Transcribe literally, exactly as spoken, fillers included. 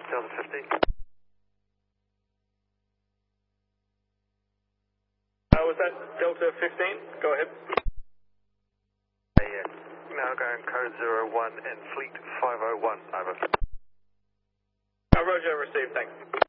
Delta fifteen. Uh, was that Delta fifteen? Go ahead. Uh, yeah. Now going code zero one and fleet five oh one, over. Uh, Roger, received, thanks.